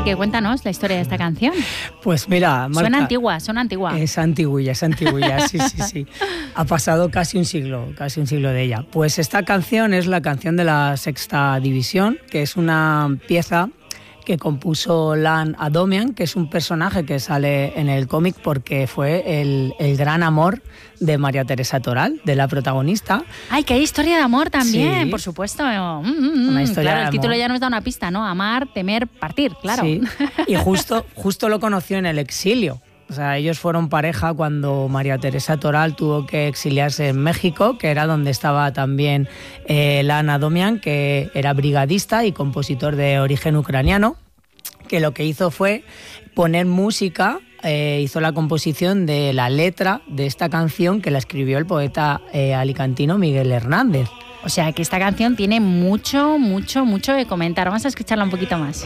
que cuéntanos la historia de esta canción. Pues mira, Marta, suena antigua. Es antiguilla, sí. Ha pasado casi un siglo de ella. Pues esta canción es la canción de la Sexta División, que es una pieza que compuso Lan Adomian, que es un personaje que sale en el cómic porque fue el gran amor de María Teresa Toral, de la protagonista. ¡Ay, que hay historia de amor también! Sí. Por supuesto. Una historia claro, de el título amor. ya nos da una pista, ¿no? Amar, temer, partir, claro. Sí. Y justo lo conoció en el exilio. O sea, ellos fueron pareja cuando María Teresa Toral tuvo que exiliarse en México, que era donde estaba también Lan Adomian, que era brigadista y compositor de origen ucraniano, que lo que hizo fue poner música, hizo la composición de la letra de esta canción que la escribió el poeta alicantino Miguel Hernández. O sea, que esta canción tiene mucho que comentar. Vamos a escucharla un poquito más.